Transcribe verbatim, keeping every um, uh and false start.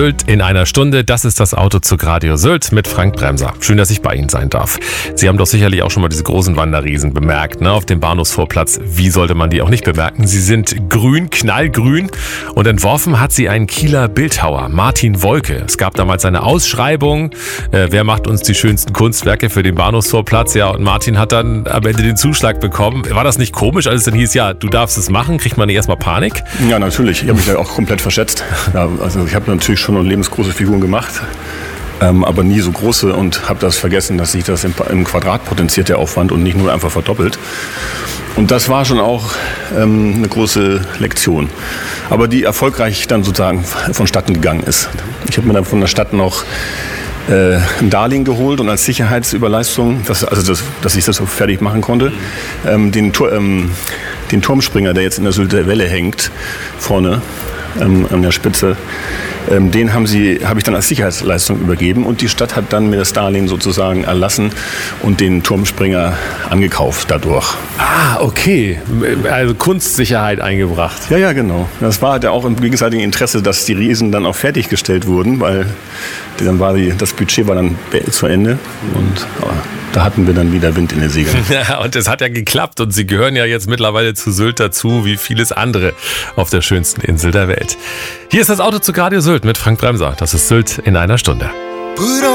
Sylt in einer Stunde. Das ist das Autozug Radio Sylt mit Frank Bremser. Schön, dass ich bei Ihnen sein darf. Sie haben doch sicherlich auch schon mal diese großen Wanderriesen bemerkt, ne, auf dem Bahnhofsvorplatz. Wie sollte man die auch nicht bemerken? Sie sind grün, knallgrün, und entworfen hat sie ein Kieler Bildhauer, Martin Wolke. Es gab damals eine Ausschreibung, äh, wer macht uns die schönsten Kunstwerke für den Bahnhofsvorplatz? Ja, und Martin hat dann am Ende den Zuschlag bekommen. War das nicht komisch, als es dann hieß, ja, du darfst es machen? Kriegt man nicht erstmal Panik? Ja, natürlich. Ich habe mich da auch komplett verschätzt. Ja, also ich habe natürlich schon eine lebensgroße Figuren gemacht, ähm, aber nie so große, und habe das vergessen, dass sich das im, im Quadrat potenziert, der Aufwand, und nicht nur einfach verdoppelt. Und das war schon auch ähm, eine große Lektion, aber die erfolgreich dann sozusagen vonstatten gegangen ist. Ich habe mir dann von der Stadt noch äh, ein Darlehen geholt und als Sicherheitsüberleistung, dass, also das, dass ich das so fertig machen konnte, ähm, den, ähm, den Turmspringer, der jetzt in der Sylter Welle hängt, vorne ähm, an der Spitze, ähm, den haben sie, habe ich dann als Sicherheitsleistung übergeben, und die Stadt hat dann mir das Darlehen sozusagen erlassen und den Turmspringer angekauft dadurch. Ah, okay. Also Kunstsicherheit eingebracht. Ja, ja, genau. Das war halt auch im gegenseitigen Interesse, dass die Riesen dann auch fertiggestellt wurden, weil dann war die, das Budget war dann zu Ende, und ja, da hatten wir dann wieder Wind in den Segeln. Ja, und es hat ja geklappt, und Sie gehören ja jetzt mittlerweile zu Sylt dazu, wie vieles andere auf der schönsten Insel der Welt. Hier ist das Autozug Radio Sylt mit Frank Bremser. Das ist Sylt in einer Stunde.